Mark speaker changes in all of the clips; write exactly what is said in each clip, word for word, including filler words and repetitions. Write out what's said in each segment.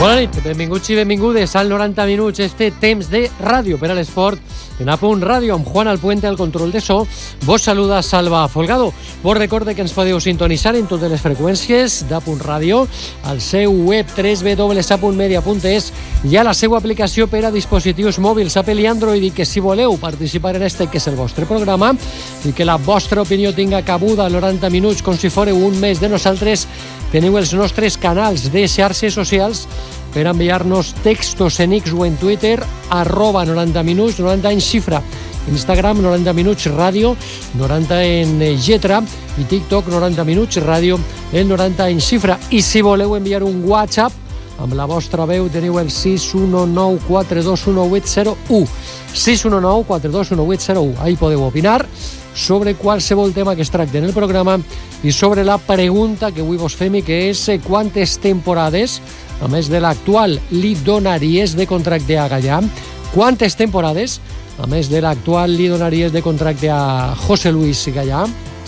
Speaker 1: Bona nit, benvinguts i benvingudes al noranta minuts, este temps de ràdio per a l'esport en A Punt Ràdio, amb Juan Alpuente al control de so. Vos saluda Salva Folgado. Vos recorde que ens podeu sintonitzar en totes les freqüències d'A Punt Ràdio, al seu web w w w punt a punt media punt es i a la seva aplicació per a dispositius mòbils Apple i Android, i que si voleu participar en este, que és el vostre programa, i que la vostra opinió tinga cabuda al noranta minuts com si fóreu un mes de nosaltres, teniu els nostres canals de xarxes socials per enviar-nos textos en X o en Twitter, arroba noranta minuts, noranta en xifra, Instagram noranta minuts ràdio, noranta en lletra, i TikTok noranta minuts ràdio, el noranta en xifra. I si voleu enviar un WhatsApp amb la vostra veu, teniu el sis u nou quatre dos u vuit zero u, sis u nou quatre dos u vuit zero u. Ahí podeu opinar sobre qualsevol tema que es tracti en el programa i sobre la pregunta que avui vos fem, i que és quantes temporades, a més de l'actual, li donaries de contracte a Gallà? Quantes temporades, a més de l'actual, li donaries de contracte a José Luis Gallà?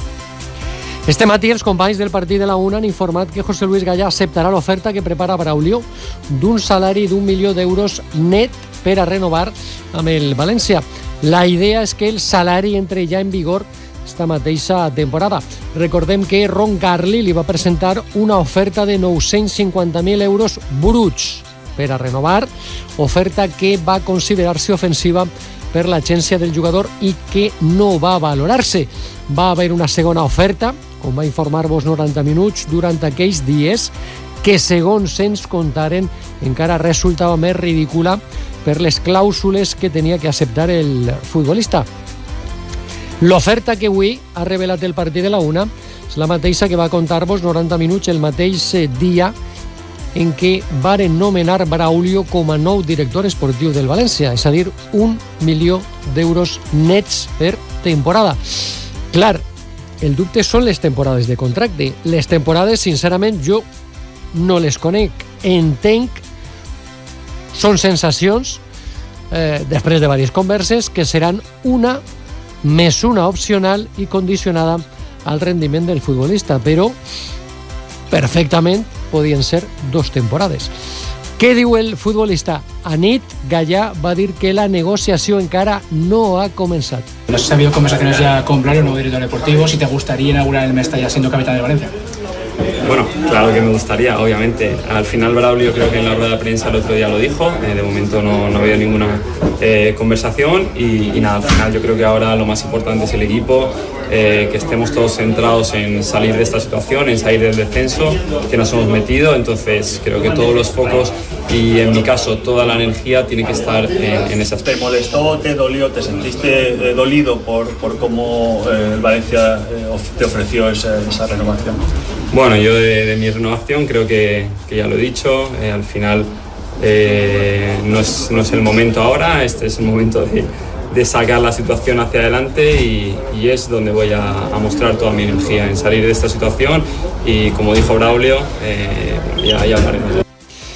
Speaker 1: Este matí els companys del partit de la UNA han informat que José Luis Gallà acceptarà l'oferta que prepara Braulio d'un salari d'un milió d'euros net per a renovar amb el València. La idea és que el salari entre ja en vigor esta mateixa temporada. Recordem que Ron Garli li va presentar una oferta de nou-cents cinquanta mil euros bruts per a renovar, oferta que va considerar-se ofensiva per l'agència del jugador i que no va valorar-se. Va haver una segona oferta, com va informar-vos noranta minuts, durant aquells dies, que segons ens contaren encara resultava més ridícula per les clàusules que tenia que acceptar el futbolista. L'oferta que avui ha revelat el partit de la UNA és la mateixa que va contar-vos noranta minuts el mateix dia en què varen nomenar Braulio com a nou director esportiu del València, és a dir, un milió d'euros nets per temporada. Clar, el dubte són les temporades de contracte. Les temporades, sincerament, jo no les conec. Entenc, són sensacions, eh, després de diverses converses, que seran una més una opcional i condicionada al rendiment del futbolista, però perfectament podien ser dos temporades. Què diu el futbolista? Anit Gallà va dir que la negociació encara no ha començat.
Speaker 2: ¿No has habido conversaciones ya con Braulio, nuevo director deportivo, si te gustaría inaugurar el Mestalla siendo capitán de Valencia?
Speaker 3: Bueno, claro que me gustaría, obviamente. Al final Braulio creo que en la rueda de prensa el otro día lo dijo, eh, de momento no, no ha habido ninguna eh, conversación y, y nada, al final yo creo que ahora lo más importante es el equipo, eh, que estemos todos centrados en salir de esta situación, en salir del descenso que nos hemos metido, entonces creo que todos los focos y en mi caso toda la energía tiene que estar en, en ese aspecto.
Speaker 4: ¿Te molestó, te dolió, te sentiste eh, dolido por, por cómo eh, el Valencia eh, te ofreció esa, esa renovación?
Speaker 3: Bueno, yo de, de mi renovación creo que, que ya lo he dicho, eh, al final eh, no, es, no es el momento ahora, este es el momento de, de sacar la situación hacia adelante y, y es donde voy a, a mostrar toda mi energía, en salir de esta situación y como dijo Braulio, eh, ya, ya hablaremos.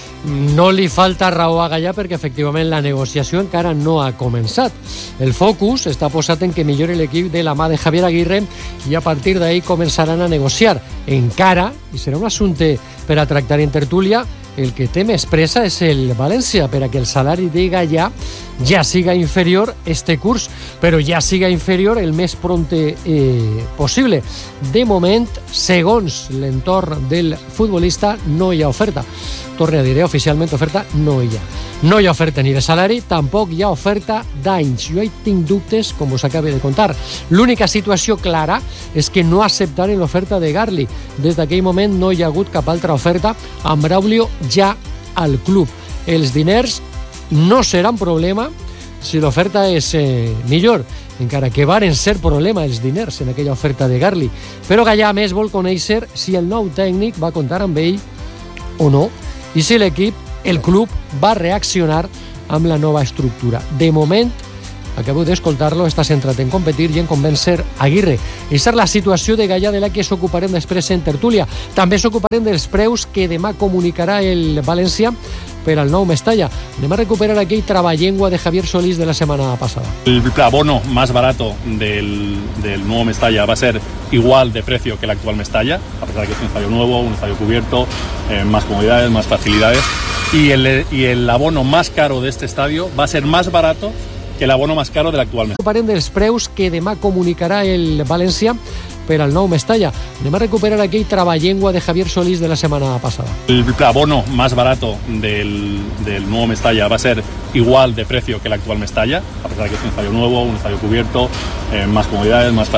Speaker 1: No li falta raó a Gallà perquè efectivament la negociació encara no ha començat. El focus està posat en que millori l'equip de la mà de Javier Aguirre i a partir d'ahí començaran a negociar. Encara, i serà un assumpte per a tractar en tertúlia, el que té més pressa és el València, per a que el salari de Gallà ja siga inferior este curs, però ja siga inferior el més pronte eh, possible. De moment, segons l'entorn del futbolista, no hi ha oferta. Torne a dir, eh, oficialment oferta no hi ha. No hi ha oferta ni de salari, tampoc hi ha oferta d'anys. Jo hi tinc dubtes, com us acabo de contar. L'única situació clara és que no acceptaren l'oferta de Garli. Des d'aquell moment no hi ha hagut cap altra oferta amb Braulio ja al club. Els diners no seran problema si l'oferta és eh, millor, encara que varen ser problema els diners en aquella oferta de Garli. Però Gallà més vol conèixer si el nou tècnic va comptar amb ell o no, i si l'equip, el club, va reaccionar amb la nova estructura. De moment, acabo d'escoltar-lo, està centrat en competir i en convèncer Aguirre. Aquesta és la situació de Gallà, de la que s'ocuparem després en tertúlia. També s'ocuparem dels preus que demà comunicarà el València per al nou Mestalla. Anem a recuperar aquell traballengua de Javier Solís de la semana pasada.
Speaker 5: El abono más barato del, del nuevo Mestalla va a ser igual de precio que el actual Mestalla, a pesar de que es un estadio nuevo, un estadio cubierto, eh, más comodidades, más facilidades. y el, y el abono más caro de este estadio va a ser más barato que el abono más caro del actual Mestalla.
Speaker 1: Parem dels preus que demà comunicarà el València per al nou Mestalla. Anem a recuperar aquell treballengua de Javier Solís de la semana pasada.
Speaker 5: El abono más barato del, del nuevo Mestalla va a ser igual de precio que el actual Mestalla, a pesar de que es un estadio nuevo, un estadio cubierto, eh, más comodidades, más